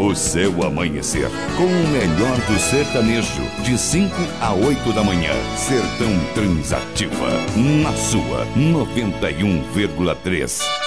O seu amanhecer com o melhor do sertanejo, de 5 a 8 da manhã. Sertão Transativa, na sua 91,3.